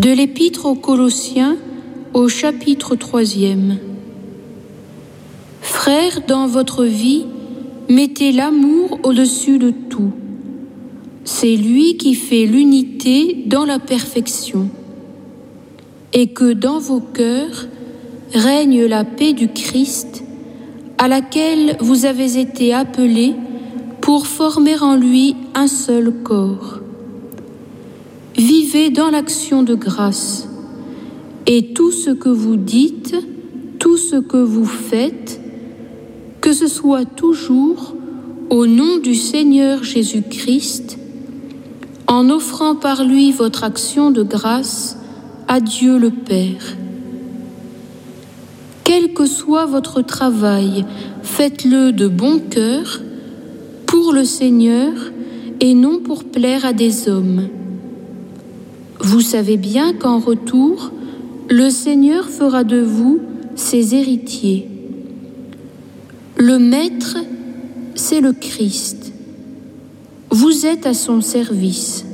De l'Épître aux Colossiens, au chapitre 3e. Frères, dans votre vie, mettez l'amour au-dessus de tout. C'est lui qui fait l'unité dans la perfection. Et que dans vos cœurs règne la paix du Christ, à laquelle vous avez été appelés pour former en lui un seul corps. Vivez dans l'action de grâce, et tout ce que vous dites, tout ce que vous faites, que ce soit toujours au nom du Seigneur Jésus-Christ, en offrant par lui votre action de grâce à Dieu le Père. Quel que soit votre travail, faites-le de bon cœur, pour le Seigneur et non pour plaire à des hommes. Vous savez bien qu'en retour, le Seigneur fera de vous ses héritiers. Le Maître, c'est le Christ. Vous êtes à son service.